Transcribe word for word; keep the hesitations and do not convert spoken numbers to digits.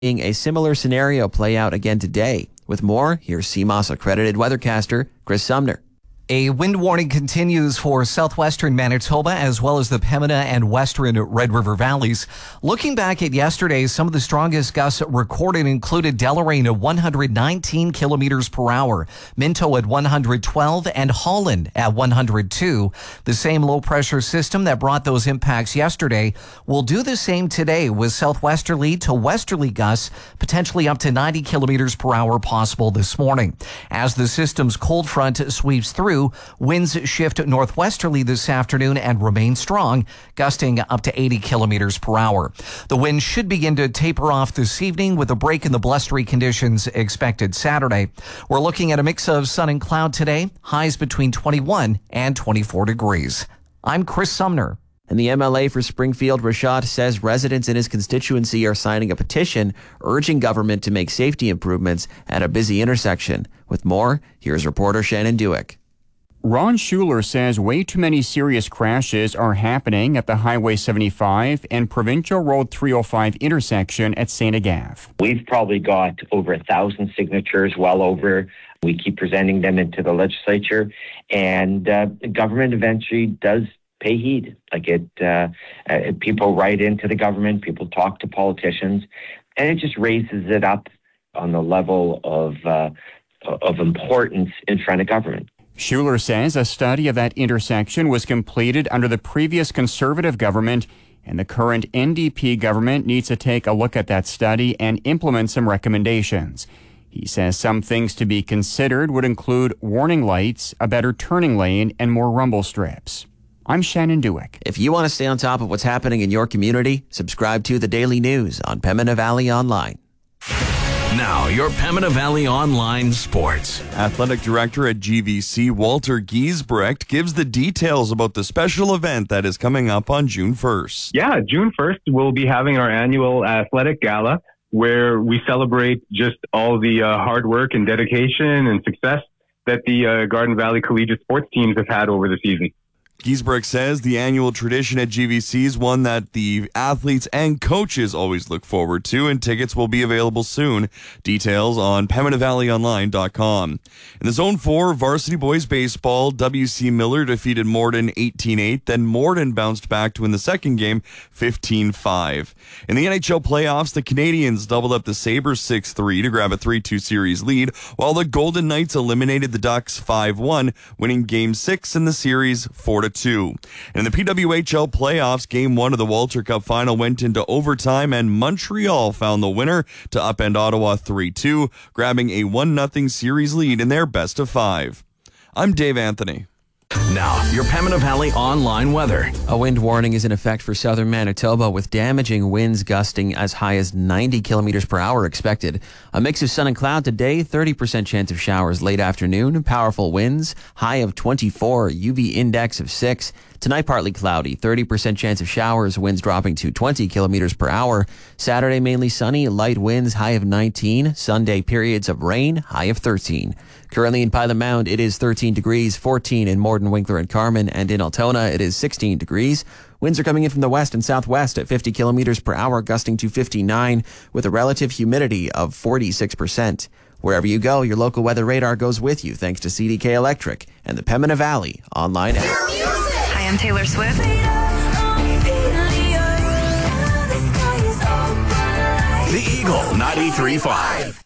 a similar scenario play out again today. With more, here's C M O S accredited weathercaster Chris Sumner. A wind warning continues for southwestern Manitoba as well as the Pembina and western Red River valleys. Looking back at yesterday, some of the strongest gusts recorded included Deloraine at one hundred nineteen kilometers per hour, Minto at one hundred twelve, and Holland at one hundred two. The same low pressure system that brought those impacts yesterday will do the same today with southwesterly to westerly gusts, potentially up to ninety kilometers per hour possible this morning. As the system's cold front sweeps through, winds shift northwesterly this afternoon and remain strong, gusting up to eighty kilometers per hour. The wind should begin to taper off this evening with a break in the blustery conditions expected Saturday. We're looking at a mix of sun and cloud today, highs between twenty-one and twenty-four degrees. I'm Chris Sumner. And the M L A for Springfield, Rashad, says residents in his constituency are signing a petition urging government to make safety improvements at a busy intersection. With more, here's reporter Shannon Dewick. Ron Schuler says way too many serious crashes are happening at the Highway seventy-five and Provincial Road three oh five intersection at Saint Agave. We've probably got over a thousand signatures, well over. We keep presenting them into the legislature, and uh, the government eventually does pay heed. Like it, uh, uh, people write into the government, people talk to politicians, and it just raises it up on the level of uh, of importance in front of government. Schuler says a study of that intersection was completed under the previous Conservative government, and the current N D P government needs to take a look at that study and implement some recommendations. He says some things to be considered would include warning lights, a better turning lane, and more rumble strips. I'm Shannon Dewick. If you want to stay on top of what's happening in your community, subscribe to The Daily News on Pembina Valley Online. Now, your Pembina Valley Online Sports. Athletic Director at G V C, Walter Giesbrecht, gives the details about the special event that is coming up on June first. Yeah, June first, we'll be having our annual athletic gala where we celebrate just all the uh, hard work and dedication and success that the uh, Garden Valley Collegiate sports teams have had over the season. Giesbrecht says the annual tradition at G V C is one that the athletes and coaches always look forward to, and tickets will be available soon. Details on Pembina Valley Online dot com. In the Zone four Varsity Boys Baseball, W C Miller defeated Morden eighteen eight, then Morden bounced back to win the second game fifteen five. In the N H L playoffs, the Canadiens doubled up the Sabres six three to grab a three two series lead, while the Golden Knights eliminated the Ducks five one, winning Game six in the series four to two. In the P W H L playoffs, Game one of the Walter Cup final went into overtime, and Montreal found the winner to upend Ottawa three two, grabbing a one nothing series lead in their best of five. I'm Dave Anthony. Now, your Pembina Valley Online weather. A wind warning is in effect for southern Manitoba, with damaging winds gusting as high as ninety kilometers per hour expected. A mix of sun and cloud today, thirty percent chance of showers late afternoon, powerful winds, high of twenty-four, U V index of six. Tonight, partly cloudy, thirty percent chance of showers, winds dropping to twenty kilometers per hour. Saturday, mainly sunny, light winds, high of nineteen. Sunday, periods of rain, high of thirteen. Currently in Pilot Mound, it is thirteen degrees, fourteen in Morden, Winkler, and Carman, and in Altona, it is sixteen degrees. Winds are coming in from the west and southwest at fifty kilometers per hour, gusting to fifty-nine, with a relative humidity of forty-six percent. Wherever you go, your local weather radar goes with you, thanks to C D K Electric and the Pembina Valley Online app. Hi, I'm Taylor Swift. The Eagle ninety-three point five.